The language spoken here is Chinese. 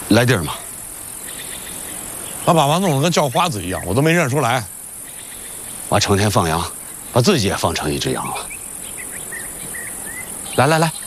来地儿吗？ 他把娃弄得跟叫花子一样，我都没认出来。 娃成天放羊，把自己也放成一只羊了。来来来，